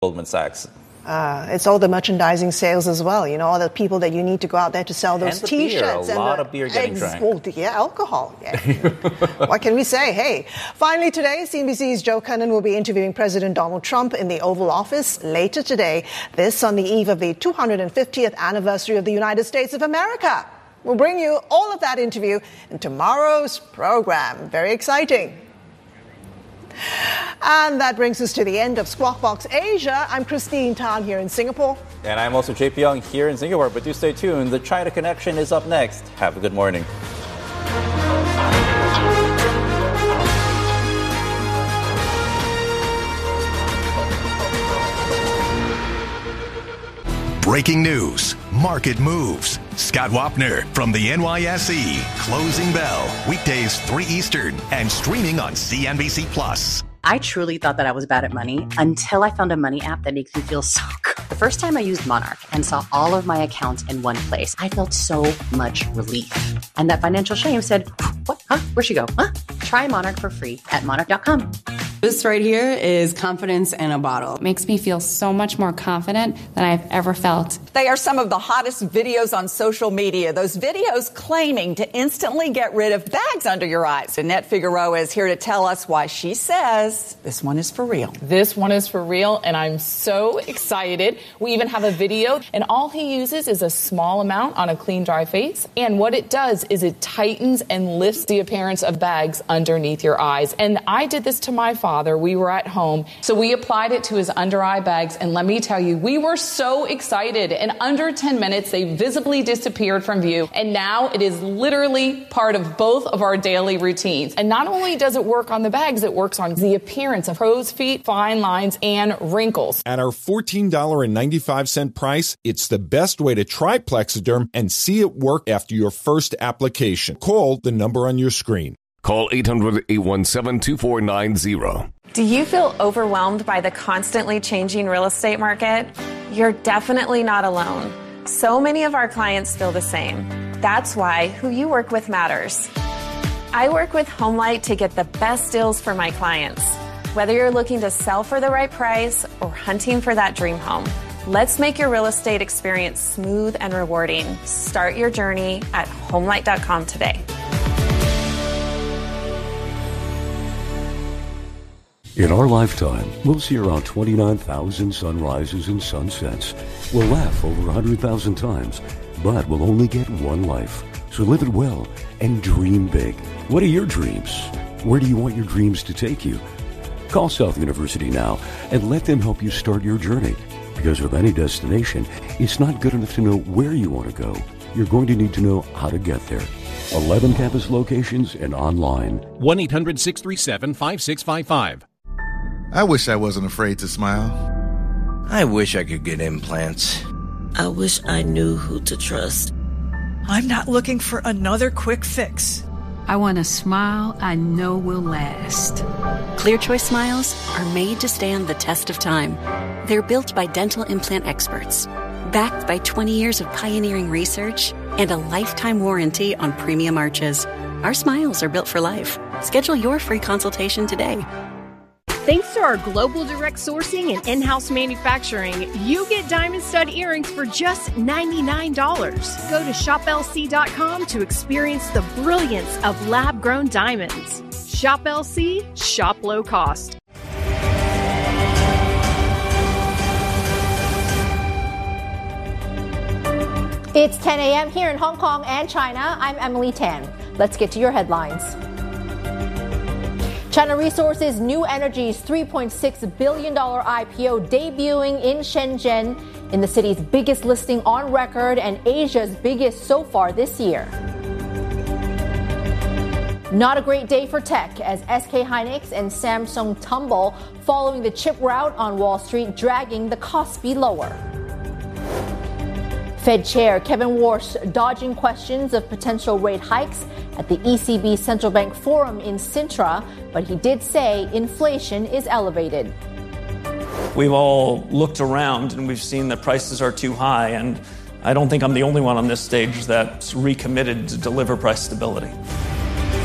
Goldman Sachs. It's all the merchandising sales as well. You know, all the people that you need to go out there to sell those and the T-shirts. Beer. A lot of beer getting drank. Well, yeah, alcohol. Yeah. What can we say? Hey, finally today, CNBC's Joe Kernan will be interviewing President Donald Trump in the Oval Office later today. This on the eve of the 250th anniversary of the United States of America. We'll bring you all of that interview in tomorrow's program. Very exciting. And that brings us to the end of Squawk Box Asia. I'm Christine Tan here in Singapore. And I'm also JP Young here in Singapore. But do stay tuned. The China Connection is up next. Have a good morning. Breaking news, market moves. Scott Wapner from the NYSE. Closing bell. Weekdays 3 Eastern and streaming on CNBC Plus. I truly thought that I was bad at money until I found a money app that makes me feel so good. The first time I used Monarch and saw all of my accounts in one place, I felt so much relief. And that financial shame said, what? Huh? Where'd she go? Huh? Try Monarch for free at monarch.com. This right here is confidence in a bottle. It makes me feel so much more confident than I've ever felt. They are some of the hottest videos on social media. Those videos claiming to instantly get rid of bags under your eyes. Annette Figueroa is here to tell us why she says this one is for real. This one is for real, and I'm so excited. We even have a video, and all he uses is a small amount on a clean, dry face. And what it does is it tightens and lifts the appearance of bags underneath your eyes. And I did this to my father. We were at home, so we applied it to his under eye bags, and let me tell you, we were so excited. In under 10 minutes, they visibly disappeared from view, and now it is literally part of both of our daily routines. And not only does it work on the bags, it works on the appearance of crow's feet, fine lines, and wrinkles. At our $14.95 price, it's the best way to try Plexiderm and see it work after your first application. Call the number on your screen. Call 800-817-2490. Do you feel overwhelmed by the constantly changing real estate market? You're definitely not alone. So many of our clients feel the same. That's why who you work with matters. I work with HomeLight to get the best deals for my clients. Whether you're looking to sell for the right price or hunting for that dream home, let's make your real estate experience smooth and rewarding. Start your journey at HomeLight.com today. In our lifetime, we'll see around 29,000 sunrises and sunsets. We'll laugh over 100,000 times, but we'll only get one life. So live it well and dream big. What are your dreams? Where do you want your dreams to take you? Call South University now and let them help you start your journey. Because with any destination, it's not good enough to know where you want to go. You're going to need to know how to get there. 11 campus locations and online. 1-800-637-5655. I wish I wasn't afraid to smile. I wish I could get implants. I wish I knew who to trust. I'm not looking for another quick fix. I want a smile I know will last. Clear Choice Smiles are made to stand the test of time. They're built by dental implant experts, backed by 20 years of pioneering research and a lifetime warranty on premium arches. Our smiles are built for life. Schedule your free consultation today. Thanks to our global direct sourcing and in-house manufacturing, you get diamond stud earrings for just $99. Go to shoplc.com to experience the brilliance of lab-grown diamonds. Shop LC, shop low cost. It's 10 a.m. here in Hong Kong and China. I'm Emily Tan. Let's get to your headlines. China Resources New Energy's $3.6 billion IPO debuting in Shenzhen, in the city's biggest listing on record and Asia's biggest so far this year. Not a great day for tech as SK Hynix and Samsung tumble following the chip rout on Wall Street, dragging the Kospi lower. Fed Chair Kevin Warsh dodging questions of potential rate hikes at the ECB Central Bank Forum in Sintra, but he did say inflation is elevated. We've all looked around and we've seen that prices are too high, and I don't think I'm the only one on this stage that's recommitted to deliver price stability.